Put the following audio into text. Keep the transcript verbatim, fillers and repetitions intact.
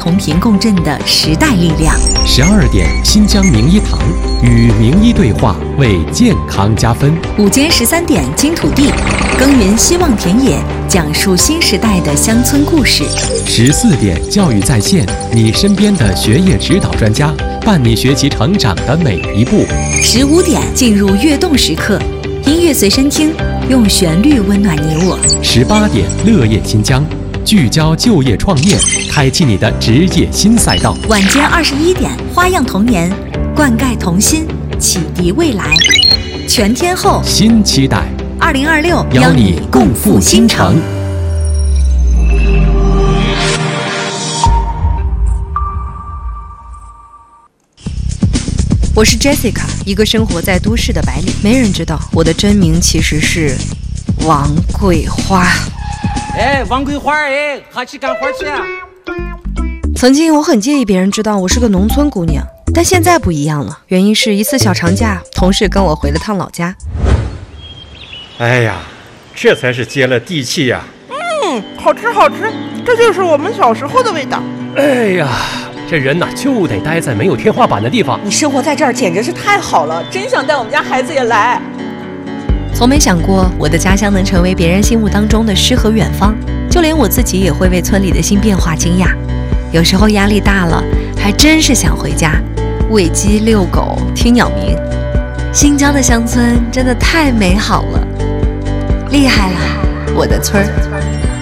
同频共振的时代力量。 十二点，新疆名医堂与名医对话，为健康加分。 午间十三点，金土地耕耘希望田野，讲述新时代的乡村故事。 十四点，教育在线，你身边的学业指导专家，伴你学习成长的每一步。 十五点，进入跃动时刻，音乐随身听，用旋律温暖你我。 十八点，乐业新疆，聚焦就业创业，开启你的职业新赛道。 晚间二十一点，花样童年，灌溉童心，启迪未来。全天候新期待， 二零二六邀你共赴新城。 我是 Jessica， 一个生活在都市的白领。没人知道我的真名其实是王桂花。 哎，王桂花，哎，哈去干活去啊！ 曾经我很介意别人知道我是个农村姑娘，但现在不一样了。原因是一次小长假，同事跟我回了趟老家。 哎呀，这才是接了地气呀！ 嗯，好吃好吃，这就是我们小时候的味道。 哎呀，这人呐就得待在没有天花板的地方。 你生活在这儿简直是太好了，真想带我们家孩子也来。 从没想过我的家乡能成为别人心目当中的诗和远方，就连我自己也会为村里的新变化惊讶。有时候压力大了，还真是想回家，喂鸡、遛狗、听鸟鸣。新疆的乡村真的太美好了，厉害了，我的村儿。